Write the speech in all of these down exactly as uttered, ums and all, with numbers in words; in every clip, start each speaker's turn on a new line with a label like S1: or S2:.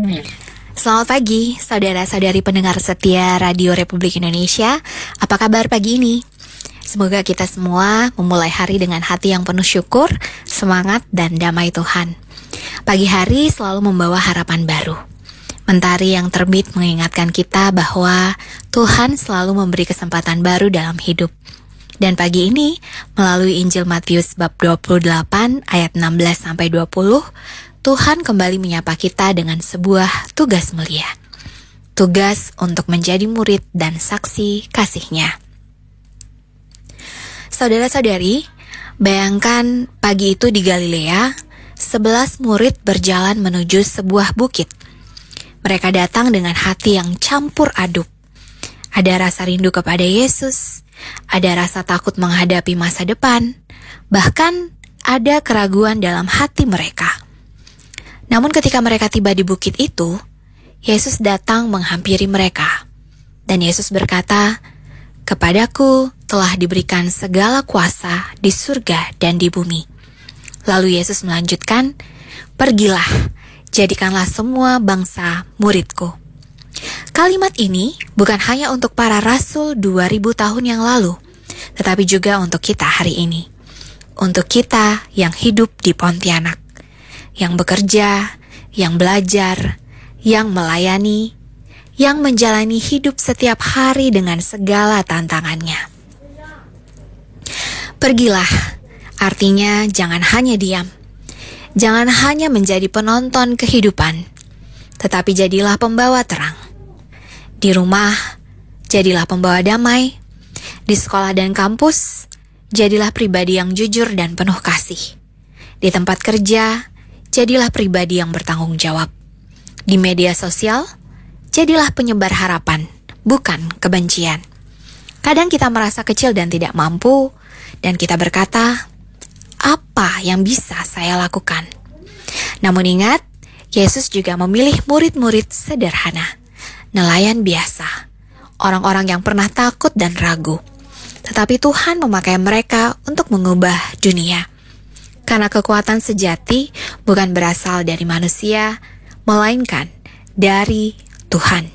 S1: Selamat pagi, saudara-saudari pendengar setia Radio Republik Indonesia. Apa kabar pagi ini? Semoga kita semua memulai hari dengan hati yang penuh syukur, semangat, dan damai Tuhan. Pagi hari selalu membawa harapan baru. Mentari yang terbit mengingatkan kita bahwa Tuhan selalu memberi kesempatan baru dalam hidup. Dan pagi ini, melalui Injil Matius bab dua puluh delapan ayat enam belas sampai dua puluh, Tuhan kembali menyapa kita dengan sebuah tugas mulia. Tugas untuk menjadi murid dan saksi kasih-Nya. Saudara-saudari, bayangkan pagi itu di Galilea, sebelas murid berjalan menuju sebuah bukit. Mereka datang dengan hati yang campur aduk. Ada rasa rindu kepada Yesus, ada rasa takut menghadapi masa depan, bahkan ada keraguan dalam hati mereka. Namun ketika mereka tiba di bukit itu, Yesus datang menghampiri mereka. Dan Yesus berkata, "Kepadaku telah diberikan segala kuasa di surga dan di bumi." Lalu Yesus melanjutkan, "Pergilah, jadikanlah semua bangsa muridku." Kalimat ini bukan hanya untuk para rasul dua ribu tahun yang lalu, tetapi juga untuk kita hari ini. Untuk kita yang hidup di Pontianak, yang bekerja, yang belajar, yang melayani, yang menjalani hidup setiap hari dengan segala tantangannya. Pergilah, artinya jangan hanya diam. Jangan hanya menjadi penonton kehidupan, tetapi jadilah pembawa terang. Di rumah, jadilah pembawa damai. Di sekolah dan kampus, jadilah pribadi yang jujur dan penuh kasih. Di tempat kerja, jadilah pribadi yang bertanggung jawab. Di media sosial, jadilah penyebar harapan, bukan kebencian. Kadang kita merasa kecil dan tidak mampu, dan kita berkata, "Apa yang bisa saya lakukan?" Namun ingat, Yesus juga memilih murid-murid sederhana, nelayan biasa, orang-orang yang pernah takut dan ragu. Tetapi Tuhan memakai mereka untuk mengubah dunia. Karena kekuatan sejati bukan berasal dari manusia, melainkan dari Tuhan.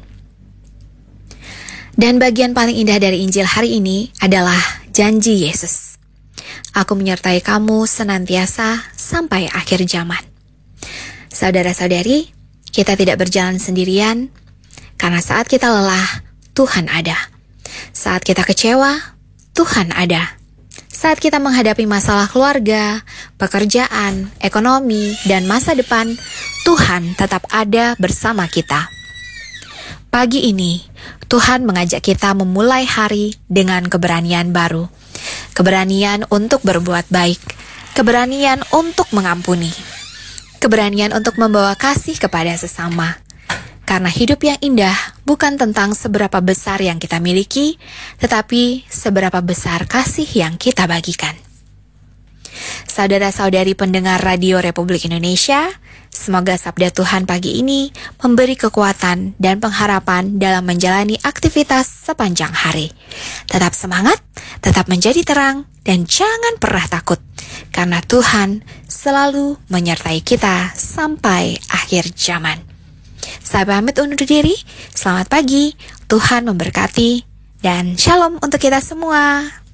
S1: Dan bagian paling indah dari Injil hari ini adalah janji Yesus. "Aku menyertai kamu senantiasa sampai akhir zaman." Saudara-saudari, kita tidak berjalan sendirian, karena saat kita lelah, Tuhan ada. Saat kita kecewa, Tuhan ada. Saat kita menghadapi masalah keluarga, pekerjaan, ekonomi, dan masa depan, Tuhan tetap ada bersama kita. Pagi ini, Tuhan mengajak kita memulai hari dengan keberanian baru. Keberanian untuk berbuat baik, keberanian untuk mengampuni, keberanian untuk membawa kasih kepada sesama. Karena hidup yang indah bukan tentang seberapa besar yang kita miliki, tetapi seberapa besar kasih yang kita bagikan. Saudara-saudari pendengar Radio Republik Indonesia, semoga sabda Tuhan pagi ini memberi kekuatan dan pengharapan dalam menjalani aktivitas sepanjang hari. Tetap semangat, tetap menjadi terang, dan jangan pernah takut, karena Tuhan selalu menyertai kita sampai akhir zaman. Saya pamit undur diri, selamat pagi, Tuhan memberkati, dan shalom untuk kita semua.